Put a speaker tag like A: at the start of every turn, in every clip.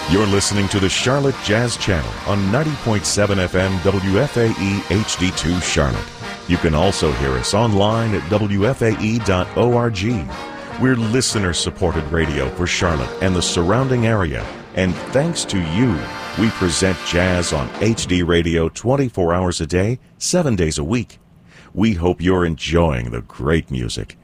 A: You're listening to the Charlotte Jazz Channel on 90.7 FM WFAE HD2 Charlotte. You can also hear us online at WFAE.org. We're listener-supported radio for Charlotte and the surrounding area. And thanks to you, we present jazz on HD radio 24 hours a day, 7 days a week. We hope you're enjoying the great music.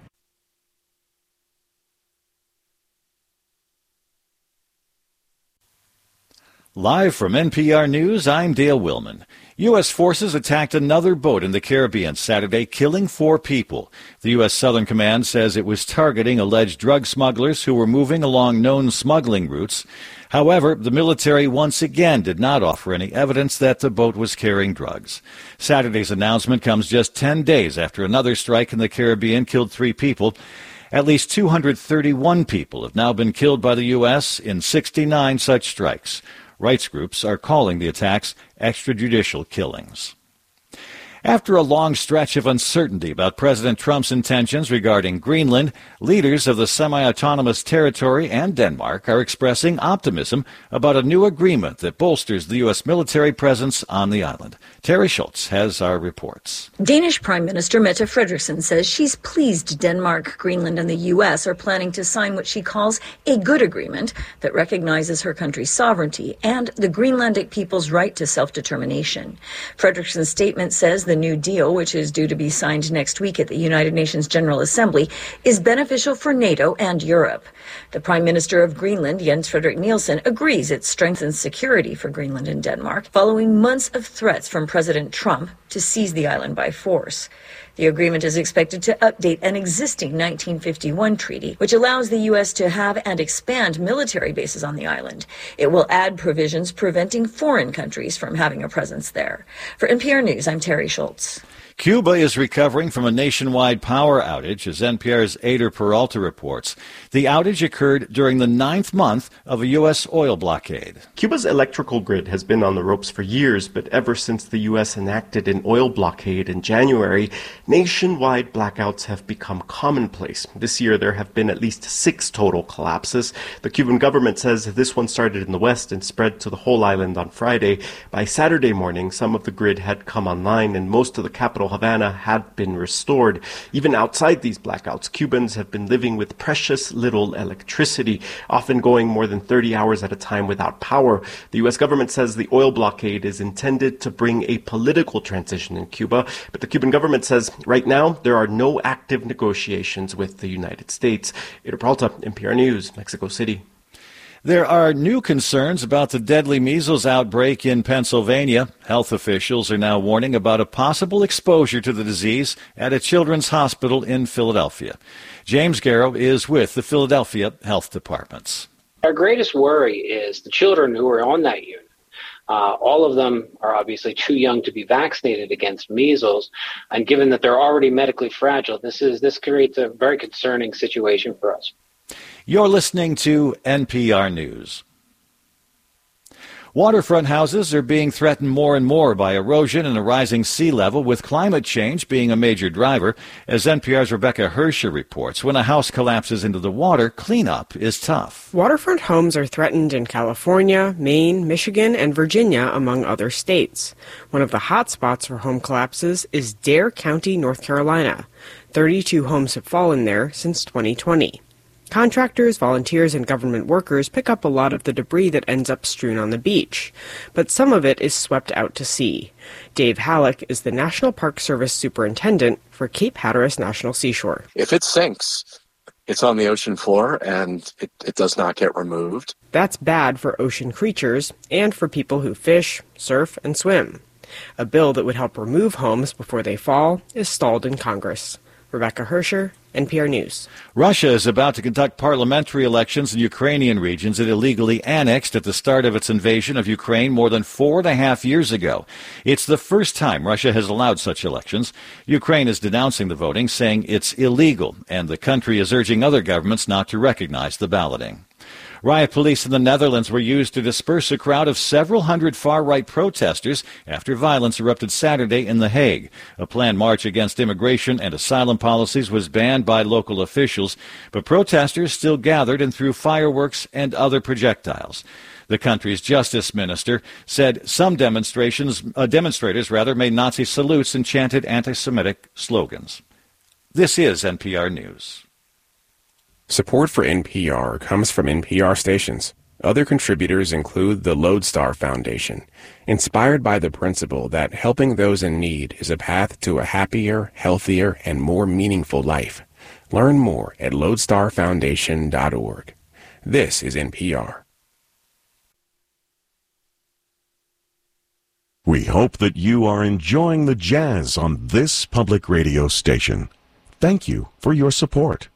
B: Live from NPR News, I'm Dale Willman. U.S. forces attacked another boat in the Caribbean Saturday, killing 4 people. The U.S. Southern Command says it was targeting alleged drug smugglers who were moving along known smuggling routes. However, the military once again did not offer any evidence that the boat was carrying drugs. Saturday's announcement comes just 10 days after another strike in the Caribbean killed 3 people. At least 231 people have now been killed by the U.S. in 69 such strikes. Rights groups are calling the attacks extrajudicial killings. After a long stretch of uncertainty about President Trump's intentions regarding Greenland, leaders of the semi-autonomous territory and Denmark are expressing optimism about a new agreement that bolsters the U.S. military presence on the island. Terry Schultz has our reports.
C: Danish Prime Minister Mette Frederiksen says she's pleased Denmark, Greenland, and the U.S. are planning to sign what she calls a good agreement that recognizes her country's sovereignty and the Greenlandic people's right to self-determination. Frederiksen's statement says the new deal, which is due to be signed next week at the United Nations General Assembly, is beneficial for NATO and Europe. The Prime Minister of Greenland, Jens Frederik Nielsen, agrees it strengthens security for Greenland and Denmark following months of threats from President Trump to seize the island by force. The agreement is expected to update an existing 1951 treaty, which allows the U.S. to have and expand military bases on the island. It will add provisions preventing foreign countries from having a presence there. For NPR News, I'm Terry Schultz.
B: Cuba is recovering from a nationwide power outage, as NPR's Ader Peralta reports. The outage occurred during the 9th month of a U.S. oil blockade.
D: Cuba's electrical grid has been on the ropes for years, but ever since the U.S. enacted an oil blockade in January, nationwide blackouts have become commonplace. This year, there have been at least 6 total collapses. The Cuban government says this one started in the west and spread to the whole island on Friday. By Saturday morning, some of the grid had come online, and most of the capital Havana had been restored. Even outside these blackouts, Cubans have been living with precious little electricity, often going more than 30 hours at a time without power. The U.S. government says the oil blockade is intended to bring a political transition in Cuba, but the Cuban government says right now there are no active negotiations with the United States. Ader Peralta, NPR News, Mexico City.
B: There are new concerns about the deadly measles outbreak in Pennsylvania. Health officials are now warning about a possible exposure to the disease at a children's hospital in Philadelphia. James Garrow is with the Philadelphia Health Departments.
E: Our greatest worry is the children who are on that unit. All of them are obviously too young to be vaccinated against measles, and given that they're already medically fragile, this creates a very concerning situation for us.
B: You're listening to NPR News. Waterfront houses are being threatened more and more by erosion and a rising sea level, with climate change being a major driver. As NPR's Rebecca Hersher reports, when a house collapses into the water, cleanup is tough.
F: Waterfront homes are threatened in California, Maine, Michigan, and Virginia, among other states. One of the hot spots for home collapses is Dare County, North Carolina. 32 homes have fallen there since 2020. Contractors, volunteers, and government workers pick up a lot of the debris that ends up strewn on the beach, but some of it is swept out to sea. Dave Halleck is the National Park Service Superintendent for Cape Hatteras National Seashore.
G: If it sinks, it's on the ocean floor and it does not get removed.
F: That's bad for ocean creatures and for people who fish, surf, and swim. A bill that would help remove homes before they fall is stalled in Congress. Rebecca Hersher, NPR News.
B: Russia is about to conduct parliamentary elections in Ukrainian regions it illegally annexed at the start of its invasion of Ukraine more than 4.5 years ago. It's the first time Russia has allowed such elections. Ukraine is denouncing the voting, saying it's illegal, and the country is urging other governments not to recognize the balloting. Riot police in the Netherlands were used to disperse a crowd of several hundred far-right protesters after violence erupted Saturday in The Hague. A planned march against immigration and asylum policies was banned by local officials, but protesters still gathered and threw fireworks and other projectiles. The country's justice minister said some demonstrators made Nazi salutes and chanted anti-Semitic slogans. This is NPR News.
H: Support for NPR comes from NPR stations. Other contributors include the Lodestar Foundation, inspired by the principle that helping those in need is a path to a happier, healthier, and more meaningful life. Learn more at lodestarfoundation.org. This is NPR.
A: We hope that you are enjoying the jazz on this public radio station. Thank you for your support.